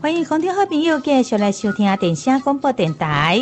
欢迎空中好朋友继续来收听电声广播电台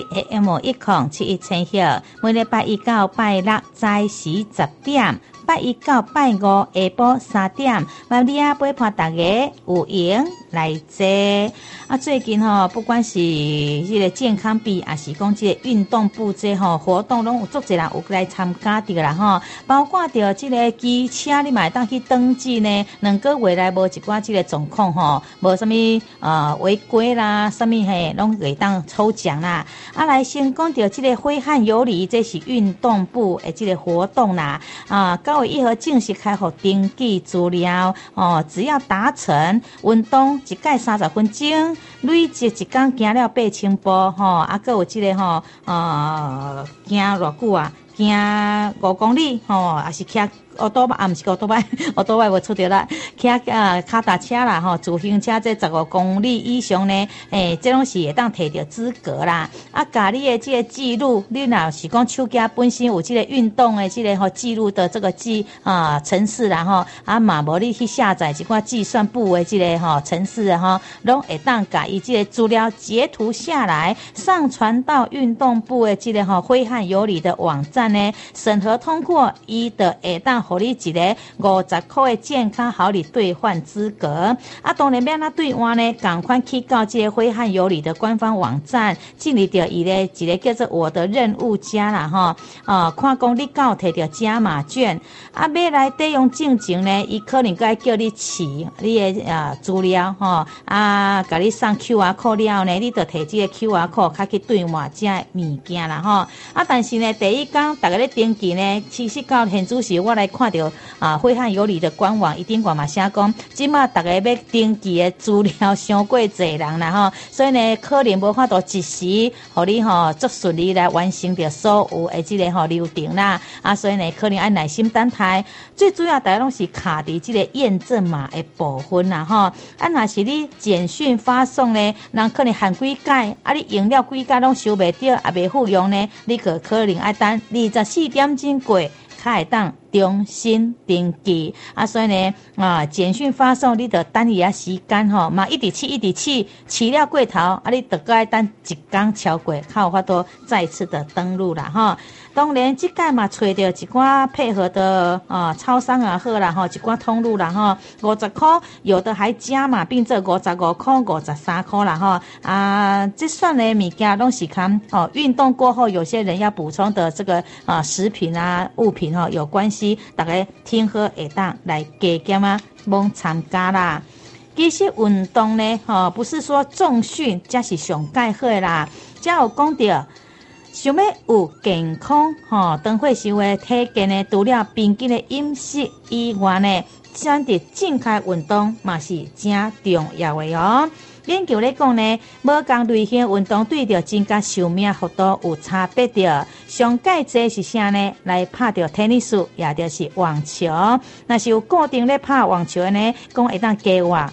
AM107千赫，每礼拜一到拜六早时10点，拜一到拜五下晡3点，万里啊陪伴大家有闲来坐。最近不管是这个健康比，还是讲这个运动部这活动，拢有足侪人有来参加的啦包括着这个机车，你嘛当去登记呢，2个月来无一寡这个状况无什么违规啦，什么拢会当抽奖啦。来先讲到这个挥汗有礼，这是运动部的这个活动啦。9月1号正式开放登记资料只要达成运动一改30分钟，累积一天行了8000步还有这个行偌久啊？行5公里还是骑奥多巴，不是奥多巴，奥多巴我出掉啦，骑脚踏车啦自行车这15公里以上呢，这拢是会当摕到资格啦。甲你的这个记录，你若是讲手机本身有这个运动的这个记录的这个程式啦嘛无你去下载一寡计算部的这个程式拢会当甲伊这个资料截图下来，上传到运动部的这个挥汗有礼的网站呢，审核通过，伊的会当互你一个50块的健康好礼兑换资格。当然要兑换呢，赶快去到这个挥汗有礼的官方网站，进入到伊的一个叫做我的任务家啦看讲你有摕到加码券要来抵用进前呢，伊可能该叫你试你的资料甲你上 QR code 了呢，你就摕这个 QR code 开去兑换这个物件啦但是呢，第一天大家咧登记呢，其实到现主时我来看到挥汗有礼的官网一定嘛写讲，即马大家要登记的资料伤过侪人啦所以呢，可能无法度一时互你足顺利来完成着所有的这个流程啦所以呢，可能要耐心等待。最主要大家拢是卡伫这个验证码的部分啦若是你简讯发送呢，人可能限几届你用了几届拢收袂到也袂付用呢，你可能要等24点钟过才会当重新登记所以呢简讯发送你就等伊时间嘛一直试了过头你就该等一天超过才有法度再次的登录啦当然这届嘛找到一寡配合的超商好啦一寡通路啦50块，有的还加码并这55块53块啦这算的物件拢是看运动过后有些人要补充的这个食品物品有关系，大家听好会当来加减罔参加啦。其实运动呢不是说重训才是上介好的啦，才有讲到想要有健康长岁数的体格呢，除了平均的饮食以外呢，选择静态运动嘛是真重要的研究来讲呢，无同类型运动对着增加寿命幅度有差别的。上介济是啥呢？来拍着 tennis， 也就是网球。若是有固定咧拍网球的呢，讲会当加活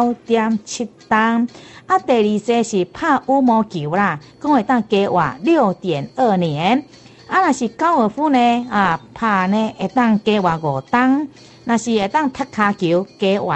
9.7档。第二济是拍羽毛球啦，讲会当加活6.2年。若是高尔夫呢，拍呢会当加活5档。那是会当踢骹球加活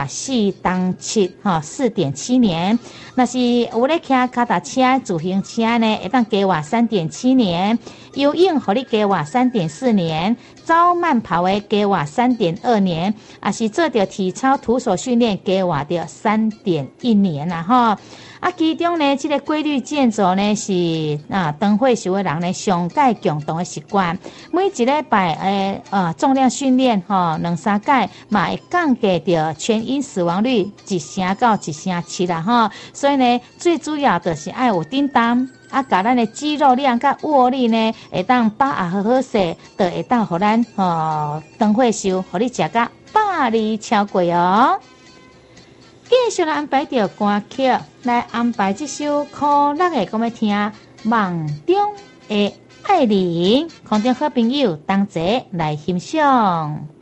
4.7年，那是有咧骑脚踏车、自行车呢，会当加活3.7年，游泳互你加活3.4年，走慢跑的加活3.2年，是做着体操、徒手训练加活着3.1年啦其中呢，这个规律健走呢是长岁数的人呢上界共同的习惯。每一礼拜重量训练2-3届，嘛会降低掉全因死亡率1%到1.7%啦所以呢，最主要的是爱有叮当。甲咱的肌肉量甲握力呢，会当把握好势，就会当互咱长岁数，互你食甲100超过继续来安排着歌曲，来安排这首可乐的，我们听梦中的爱你，空中好朋友同齐来欣赏。